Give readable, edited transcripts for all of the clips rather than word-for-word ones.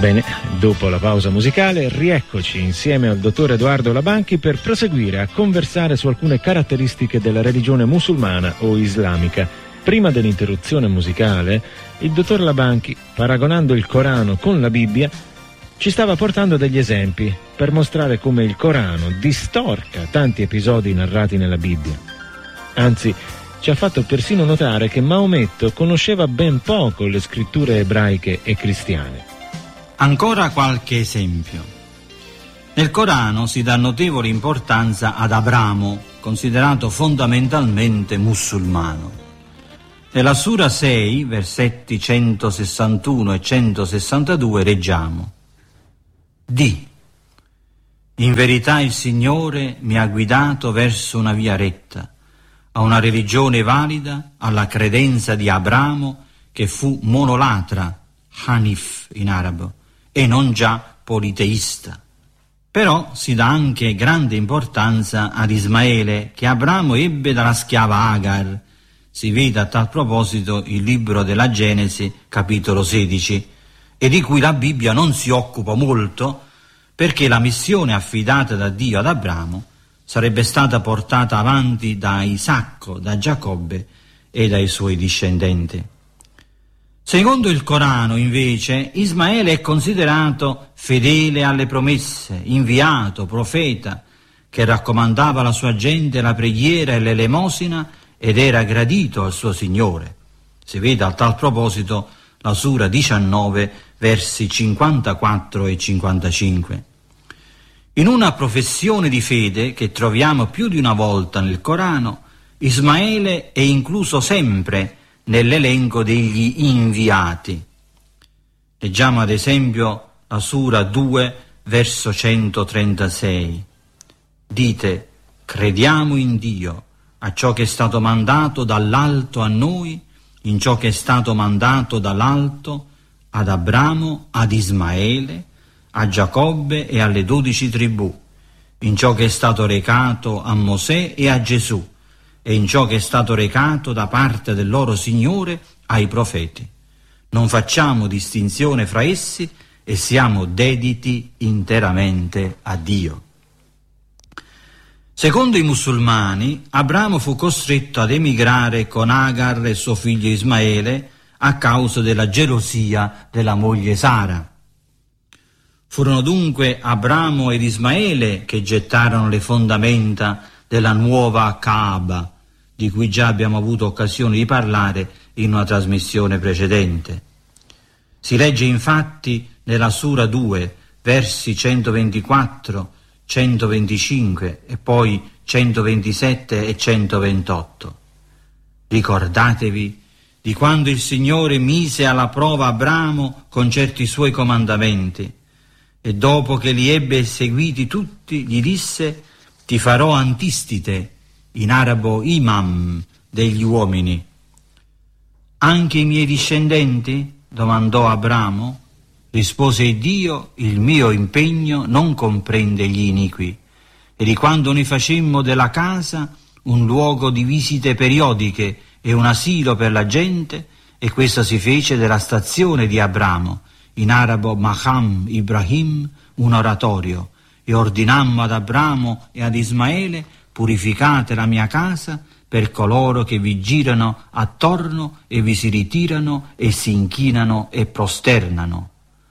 Bene, dopo la pausa musicale, rieccoci insieme al dottor Edoardo Labanchi per proseguire a conversare su alcune caratteristiche della religione musulmana o islamica. Prima dell'interruzione musicale, il dottor Labanchi, paragonando il Corano con la Bibbia, ci stava portando degli esempi per mostrare come il Corano distorca tanti episodi narrati nella Bibbia. Anzi, ci ha fatto persino notare che Maometto conosceva ben poco le scritture ebraiche e cristiane. Ancora qualche esempio. Nel Corano si dà notevole importanza ad Abramo, considerato fondamentalmente musulmano. Nella Sura 6, versetti 161 e 162, leggiamo: Di, in verità il Signore mi ha guidato verso una via retta, a una religione valida, alla credenza di Abramo, che fu monolatra, Hanif in arabo, e non già politeista. Però si dà anche grande importanza ad Ismaele, che Abramo ebbe dalla schiava Agar. Si vede a tal proposito il libro della Genesi, capitolo 16, e di cui la Bibbia non si occupa molto, perché la missione affidata da Dio ad Abramo sarebbe stata portata avanti da Isacco, da Giacobbe e dai suoi discendenti. Secondo il Corano, invece, Ismaele è considerato fedele alle promesse, inviato, profeta, che raccomandava alla sua gente la preghiera e l'elemosina ed era gradito al suo Signore. Si vede a tal proposito la Sura 19, versi 54 e 55. In una professione di fede che troviamo più di una volta nel Corano, Ismaele è incluso sempre nell'elenco degli inviati. Leggiamo ad esempio la Sura 2, verso 136. Dite, crediamo in Dio, a ciò che è stato mandato dall'alto a noi, in ciò che è stato mandato dall'alto ad Abramo, ad Ismaele, a Giacobbe e alle 12 tribù, in ciò che è stato recato a Mosè e a Gesù, e in ciò che è stato recato da parte del loro Signore ai profeti. Non facciamo distinzione fra essi e siamo dediti interamente a Dio. Secondo i musulmani, Abramo fu costretto ad emigrare con Agar e suo figlio Ismaele a causa della gelosia della moglie Sara. Furono dunque Abramo ed Ismaele che gettarono le fondamenta della nuova Kaaba, di cui già abbiamo avuto occasione di parlare in una trasmissione precedente. Si legge infatti nella Sura 2, versi 124, 125 e poi 127 e 128. Ricordatevi di quando il Signore mise alla prova Abramo con certi suoi comandamenti, e dopo che li ebbe eseguiti tutti, gli disse: ti farò antistite, in arabo imam, degli uomini. Anche i miei discendenti? Domandò Abramo. Rispose Dio: il mio impegno non comprende gli iniqui. E di quando noi facemmo della casa un luogo di visite periodiche e un asilo per la gente, e questo si fece della stazione di Abramo, in arabo Maqam Ibrahim, un oratorio, e ordinammo ad Abramo e ad Ismaele: purificate la mia casa per coloro che vi girano attorno e vi si ritirano e si inchinano e prosternano.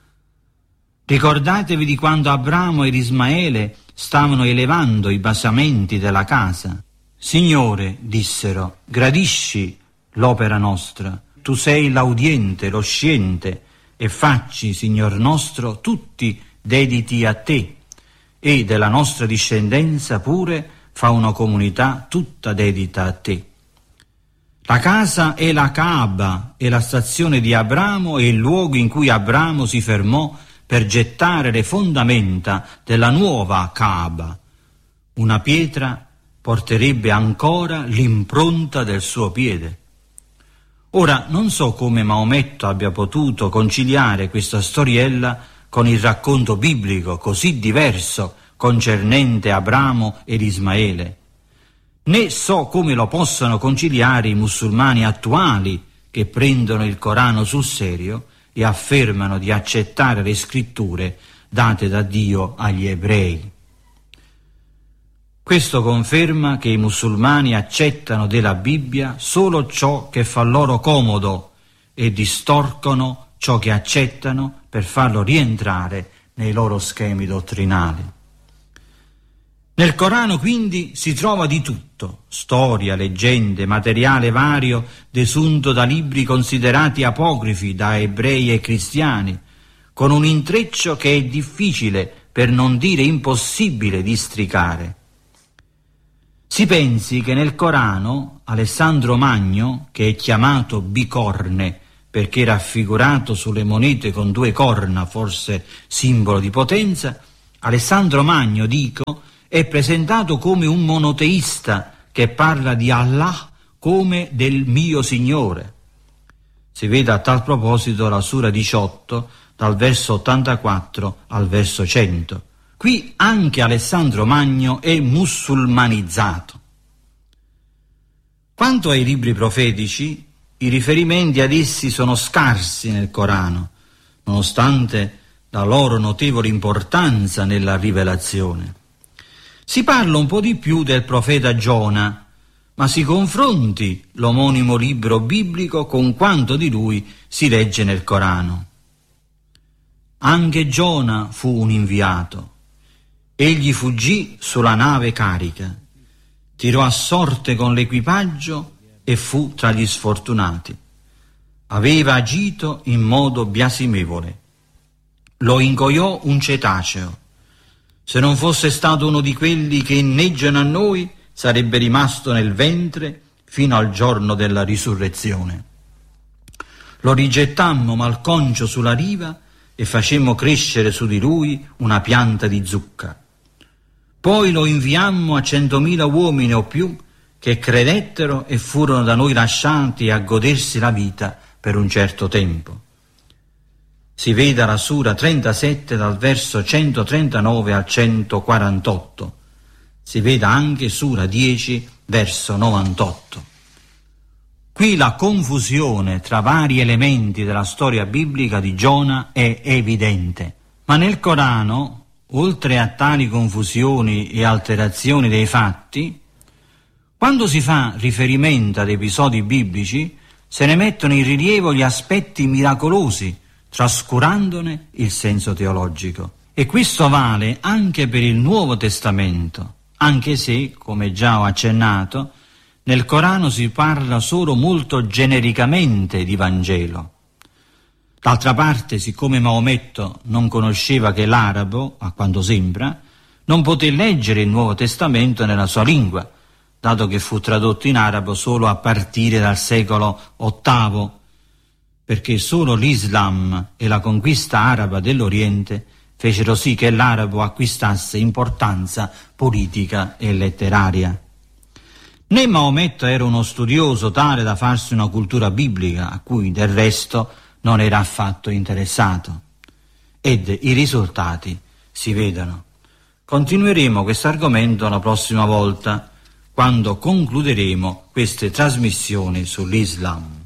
Ricordatevi di quando Abramo ed Ismaele stavano elevando i basamenti della casa. Signore, dissero, gradisci l'opera nostra, tu sei l'audiente, lo sciente, e facci, Signor nostro, tutti dediti a te, e della nostra discendenza pure fa una comunità tutta dedita a te. La casa è la Kaaba, è la stazione di Abramo e il luogo in cui Abramo si fermò per gettare le fondamenta della nuova Kaaba. Una pietra porterebbe ancora l'impronta del suo piede. Ora, non so come Maometto abbia potuto conciliare questa storiella con il racconto biblico così diverso concernente Abramo ed Ismaele, né so come lo possano conciliare i musulmani attuali che prendono il Corano sul serio e affermano di accettare le scritture date da Dio agli ebrei. Questo conferma che i musulmani accettano della Bibbia solo ciò che fa loro comodo e distorcono ciò che accettano per farlo rientrare nei loro schemi dottrinali. Nel Corano quindi si trova di tutto: storia, leggende, materiale vario desunto da libri considerati apocrifi da ebrei e cristiani, con un intreccio che è difficile, per non dire impossibile, districare. Si pensi che nel Corano Alessandro Magno, che è chiamato bicorne perché raffigurato sulle monete con 2 corna, forse simbolo di potenza, Alessandro Magno, dico, è presentato come un monoteista che parla di Allah come del mio Signore. Si vede a tal proposito la Sura 18, dal verso 84 al verso 100. Qui anche Alessandro Magno è musulmanizzato. Quanto ai libri profetici, i riferimenti ad essi sono scarsi nel Corano, nonostante la loro notevole importanza nella rivelazione. Si parla un po' di più del profeta Giona, ma si confronti l'omonimo libro biblico con quanto di lui si legge nel Corano. Anche Giona fu un inviato. Egli fuggì sulla nave carica, tirò a sorte con l'equipaggio e fu tra gli sfortunati. Aveva agito in modo biasimevole. Lo ingoiò un cetaceo. Se non fosse stato uno di quelli che inneggiano a noi, sarebbe rimasto nel ventre fino al giorno della risurrezione. Lo rigettammo malconcio sulla riva e facemmo crescere su di lui una pianta di zucca. Poi lo inviammo a 100.000 uomini o più che credettero e furono da noi lasciati a godersi la vita per un certo tempo. Si veda la Sura 37 dal verso 139 al 148. Si veda anche Sura 10 verso 98. Qui la confusione tra vari elementi della storia biblica di Giona è evidente, ma nel Corano, oltre a tali confusioni e alterazioni dei fatti, quando si fa riferimento ad episodi biblici, se ne mettono in rilievo gli aspetti miracolosi, trascurandone il senso teologico. E questo vale anche per il Nuovo Testamento, anche se, come già ho accennato, nel Corano si parla solo molto genericamente di Vangelo. D'altra parte, siccome Maometto non conosceva che l'arabo, a quanto sembra, non poté leggere il Nuovo Testamento nella sua lingua, dato che fu tradotto in arabo solo a partire dal secolo VIII, perché solo l'Islam e la conquista araba dell'Oriente fecero sì che l'arabo acquistasse importanza politica e letteraria. Né Maometto era uno studioso tale da farsi una cultura biblica, a cui del resto non era affatto interessato. Ed i risultati si vedono. Continueremo questo argomento la prossima volta, quando concluderemo queste trasmissioni sull'Islam.